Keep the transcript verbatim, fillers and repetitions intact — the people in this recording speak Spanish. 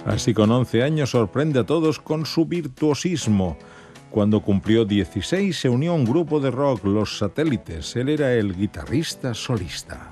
Así con once años sorprende a todos con su virtuosismo. Cuando cumplió dieciséis se unió a un grupo de rock, Los Satélites. Él era el guitarrista solista.